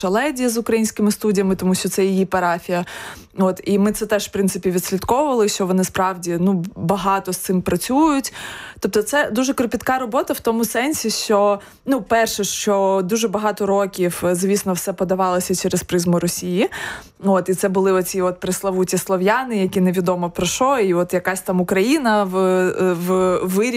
леді з українськими студіями, тому що це її парафія. І ми це теж, в принципі, відслідковували, що вони справді багато з цим працюють. Тобто це дуже кропітка робота в тому сенсі, що, перше, що дуже багато років, звісно, все подавалося через призму Росії. І це були оці преславуті слов'яни, які невідомо про що, і якась там Україна в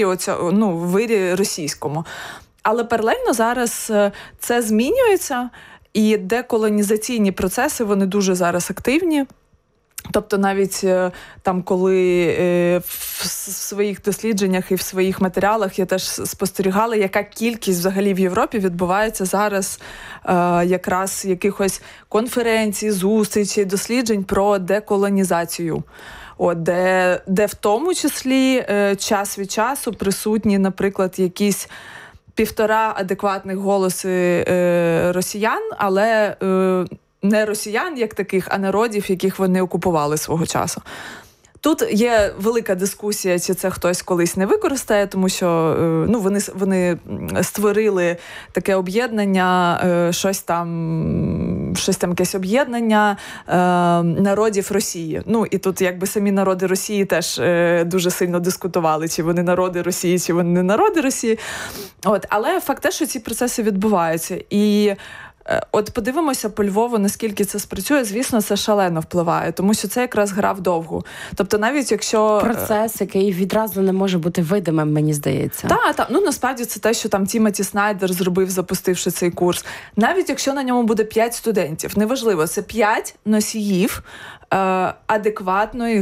вирі російському. Але паралельно зараз це змінюється, і деколонізаційні процеси, вони дуже зараз активні. Тобто навіть там, коли в своїх дослідженнях і в своїх матеріалах я теж спостерігала, яка кількість взагалі в Європі відбувається зараз якраз якихось конференцій, зустрічей, досліджень про деколонізацію. Де в тому числі час від часу присутні, наприклад, якісь 1,5 адекватних голоси росіян, але не росіян як таких, а народів, яких вони окупували свого часу. Тут є велика дискусія, чи це хтось колись не використає, тому що вони створили таке об'єднання, щось там якесь об'єднання народів Росії. І тут якби самі народи Росії теж дуже сильно дискутували, чи вони народи Росії, чи вони не народи Росії. Але факт те, що ці процеси відбуваються. І подивимося по Львову, наскільки це спрацює. Звісно, це шалено впливає, тому що це якраз гра вдовгу. Тобто навіть якщо... Процес, який відразу не може бути видимим, мені здається. Так. Насправді це те, що там Тімоті Снайдер зробив, запустивши цей курс. Навіть якщо на ньому буде 5 студентів, неважливо, це 5 носіїв адекватної,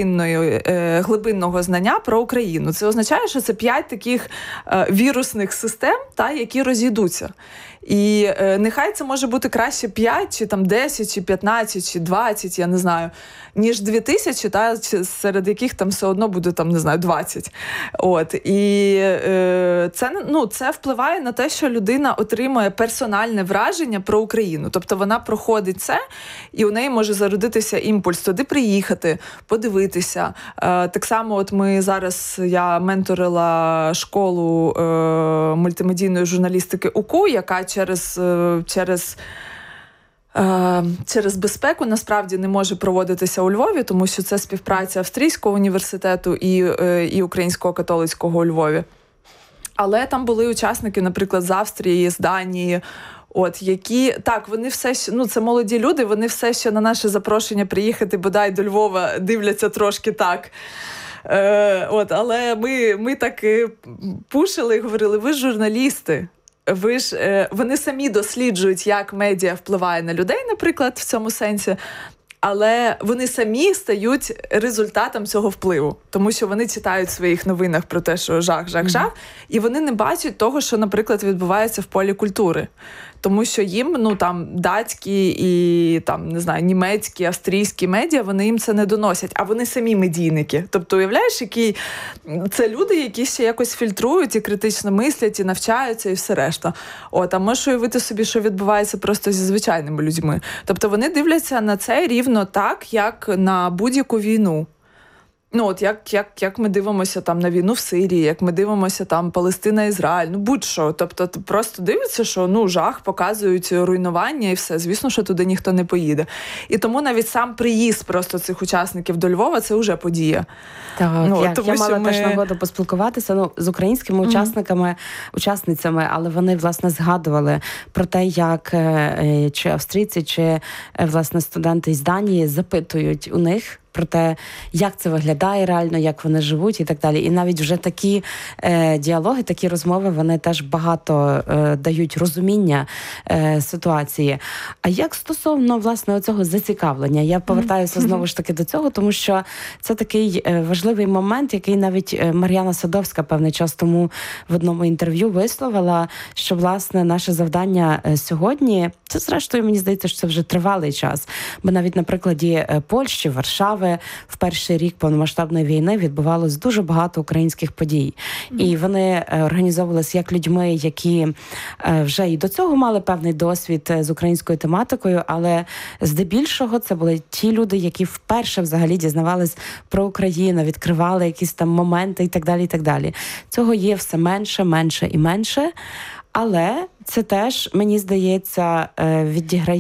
глибинного знання про Україну. Це означає, що це 5 таких вірусних систем, які розійдуться. І нехай це може бути краще 5, чи там 10, чи 15, чи 20, я не знаю, ніж 2000, серед яких там все одно буде, там, не знаю, 20. І це впливає на те, що людина отримує персональне враження про Україну. Тобто вона проходить це, і у неї може зародитися імпульс туди приїхати, подивитися. Так само я менторила школу мультимедійної журналістики УКУ, яка через безпеку насправді не може проводитися у Львові, тому що це співпраця Австрійського університету і Українського католицького у Львові. Але там були учасники, наприклад, з Австрії, з Данії, які, вони все ще, це молоді люди, вони все ще на наше запрошення приїхати бодай до Львова дивляться трошки так. Але ми так пушили і говорили, ви ж журналісти. Вони самі досліджують, як медіа впливає на людей, наприклад, в цьому сенсі, але вони самі стають результатом цього впливу. Тому що вони читають в своїх новинах про те, що жах, і вони не бачать того, що, наприклад, відбувається в полі культури. Тому що їм, датські і, не знаю, німецькі, австрійські медіа, вони їм це не доносять, а вони самі медійники. Тобто, уявляєш, які це люди, які ще якось фільтрують і критично мислять, і навчаються, і все решта. А можеш уявити собі, що відбувається просто зі звичайними людьми. Тобто, вони дивляться на це рівно так, як на будь-яку війну. Як ми дивимося там на війну в Сирії, як ми дивимося там Палестина-Ізраїль, будь-що. Тобто просто дивиться, що жах, показують руйнування і все. Звісно, що туди ніхто не поїде. І тому навіть сам приїзд просто цих учасників до Львова – це вже подія. Так, я мала теж нагоду поспілкуватися з українськими учасницями, але вони, власне, згадували про те, як чи австрійці, чи, власне, студенти із Данії запитують у них про те, як це виглядає реально, як вони живуть і так далі. І навіть вже такі діалоги, такі розмови, вони теж багато дають розуміння ситуації. А як стосовно, власне, оцього зацікавлення? Я повертаюся знову ж таки до цього, тому що це такий важливий момент, який навіть Мар'яна Садовська певний час тому в одному інтерв'ю висловила, що, власне, наше завдання сьогодні, це, зрештою, мені здається, що це вже тривалий час. Бо навіть на прикладі Польщі, Варшави, в перший рік повномасштабної війни відбувалось дуже багато українських подій. І вони організовувалися як людьми, які вже і до цього мали певний досвід з українською тематикою, але здебільшого це були ті люди, які вперше взагалі дізнавались про Україну, відкривали якісь там моменти і так далі, і так далі. Цього є все менше і менше. Але це теж, мені здається, відіграє